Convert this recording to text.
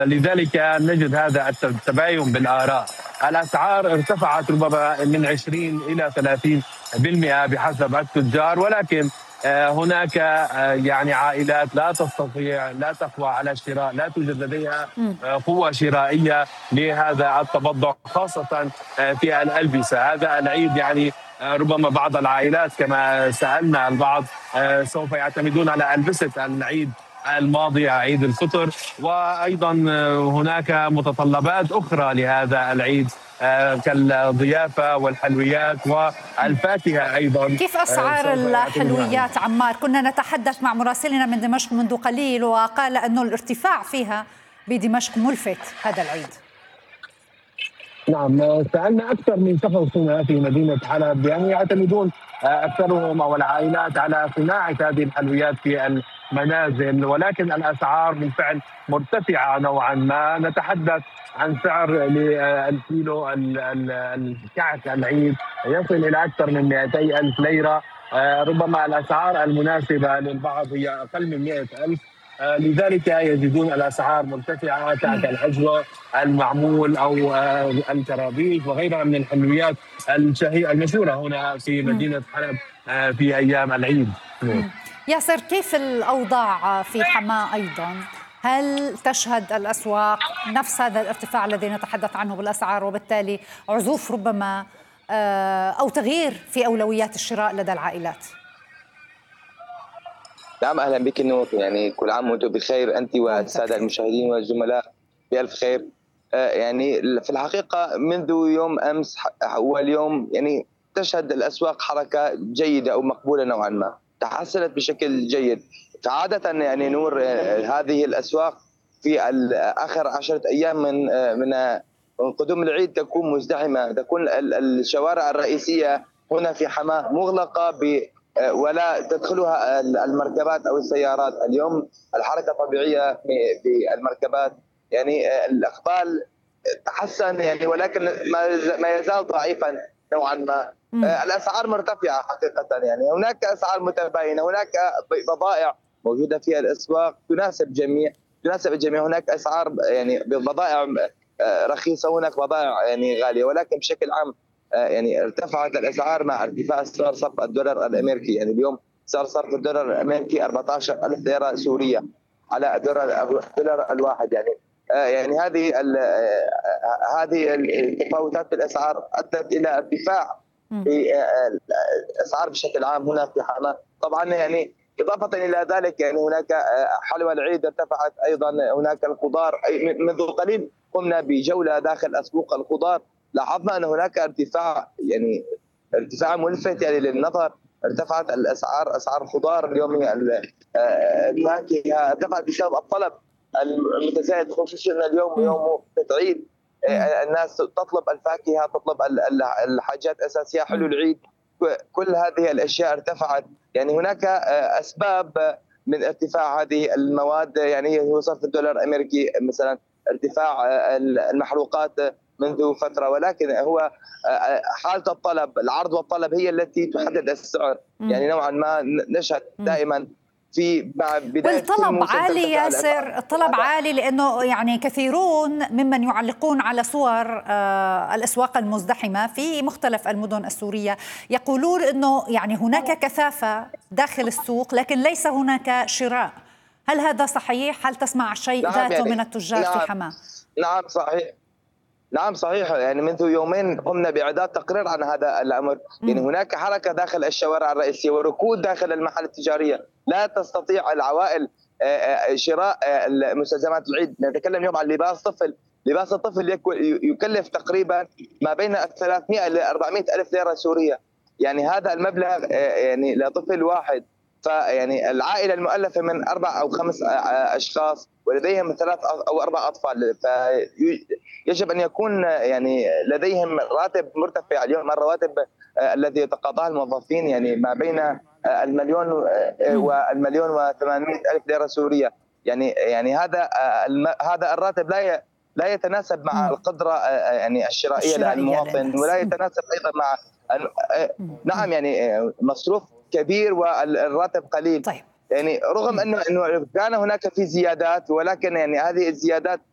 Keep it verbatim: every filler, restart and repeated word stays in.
لذلك نجد هذا التباين بالآراء. الأسعار ارتفعت ربما من عشرين إلى ثلاثين بالمئة بحسب التجار، ولكن هناك يعني عائلات لا تستطيع، لا تقوى على الشراء، لا توجد لديها قوة شرائية لهذا التبضع، خاصة في الألبسة. هذا العيد يعني ربما بعض العائلات كما سألنا البعض سوف يعتمدون على ألبسة العيد الماضي عيد الفطر، وأيضا هناك متطلبات أخرى لهذا العيد كالضيافة والحلويات والفاكهة أيضا. كيف أسعار الحلويات عمار؟ كنا نتحدث مع مراسلنا من دمشق منذ قليل وقال أنه الارتفاع فيها بدمشق ملفت هذا العيد. نعم، سألنا أكثر من شخص هنا في مدينة حلب، يعني يعتمدون أكثرهم أو العائلات على صناعة هذه الحلويات في المنازل، ولكن الأسعار بالفعل مرتفعة نوعا ما. نتحدث عن سعر للكيلو الكعك العيد يصل إلى أكثر من مئتي ألف ليرة. ربما الأسعار المناسبة للبعض هي أقل من مئة ألف، لذلك يجدون الأسعار مرتفعة. كعك العجوة المعمول أو الكرابيج وغيرها من الحلويات الشهية المشهورة هنا في مدينة حلب في أيام العيد. ياسر، كيف الأوضاع في حماة أيضا؟ هل تشهد الأسواق نفس هذا الارتفاع الذي نتحدث عنه بالأسعار، وبالتالي عزوف ربما أو تغيير في أولويات الشراء لدى العائلات؟ نعم، أهلا بك نور، يعني كل عام وأنتم بخير أنت والسادة المشاهدين والزملاء بألف خير. يعني في الحقيقة منذ يوم أمس واليوم يعني تشهد الأسواق حركة جيدة أو مقبولة نوعا ما، تحسنت بشكل جيد. فعادة يعني نور هذه الأسواق في آخر عشرة أيام من من قدوم العيد تكون مزدحمة، تكون الشوارع الرئيسية هنا في حماة مغلقة ب ولا تدخلها المركبات أو السيارات. اليوم الحركة طبيعية بالمركبات، يعني الإقبال تحسن يعني، ولكن ما يزال ضعيفا نوعا ما. م. الأسعار مرتفعة حقيقة، يعني هناك أسعار متباينة، هناك بضائع موجودة في الأسواق تناسب جميع تناسب الجميع. هناك أسعار يعني بضائع رخيصة، هناك بضائع يعني غالية، ولكن بشكل عام يعني ارتفعت الاسعار مع ارتفاع سعر صرف الدولار الامريكي. يعني اليوم سعر صرف الدولار الامريكي أربعة عشر ألف ليره سوريه على الدولار الواحد. يعني يعني هذه هذه التفاوتات في الاسعار ادت الى ارتفاع في الاسعار بشكل عام هنا في حماة. طبعا يعني اضافه الى ذلك يعني هناك حلوى العيد ارتفعت ايضا، هناك الخضار. منذ قليل قمنا بجوله داخل اسواق الخضار، لاحظنا ان هناك ارتفاع يعني ارتفاع ملفت يعني للنظر. ارتفعت الاسعار، اسعار الخضار اليوم، الفاكهه ارتفعت بسبب الطلب المتزايد، خصوصا اليوم يوم العيد. الناس تطلب الفاكهه، تطلب الحاجات الاساسيه، حلو العيد، كل هذه الاشياء ارتفعت. يعني هناك اسباب من ارتفاع هذه المواد، يعني هو صرف الدولار الامريكي مثلا، ارتفاع المحروقات منذ فترة، ولكن هو حالة الطلب، العرض والطلب هي التي تحدد السعر. يعني نوعا ما نشهد دائما في بداية والطلب عالي ياسر، الطلب عالي لأنه يعني كثيرون ممن يعلقون على صور الأسواق المزدحمة في مختلف المدن السورية يقولون أنه يعني هناك كثافة داخل السوق لكن ليس هناك شراء. هل هذا صحيح؟ هل تسمع شيء نعم ذاته يعني من التجار نعم في حماة؟ نعم صحيح نعم صحيح. يعني منذ يومين قمنا بإعداد تقرير عن هذا الأمر. يعني هناك حركة داخل الشوارع الرئيسية وركود داخل المحال التجارية، لا تستطيع العوائل شراء مستلزمات العيد. نتكلم اليوم عن لباس طفل، لباس الطفل يكلف تقريبا ما بين ثلاثمئة إلى أربعمئة ألف ليرة سورية. يعني هذا المبلغ يعني لطفل واحد. فيعني العائلة المؤلفة من أربع أو خمس أشخاص ولديهم ثلاث أو أربع أطفال، فيجب أن يكون يعني لديهم راتب مرتفع. اليوم الرواتب الذي يتقاضاها الموظفين يعني ما بين المليون والمليون وثمانمئة ألف ليرة سورية. يعني يعني هذا هذا الراتب لا لا يتناسب مع القدرة يعني الشرائية للمواطن، ولا يتناسب أيضا مع نعم يعني مصروف كبير والراتب قليل. طيب. يعني رغم انه انه كان هناك في زيادات، ولكن يعني هذه الزيادات